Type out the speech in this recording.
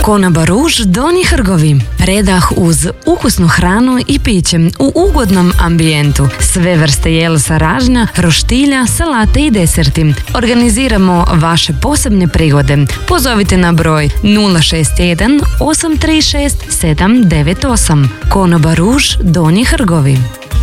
Konoba Ruž, Donji Hrgovi. Redah uz ukusnu hranu i piće u ugodnom ambijentu. Sve vrste jelsa ražnja, roštilja, salate i deserti. Organiziramo vaše posebne prigode. Pozovite na broj 061 836 798. Konoba Ruž, Donji Hrgovi.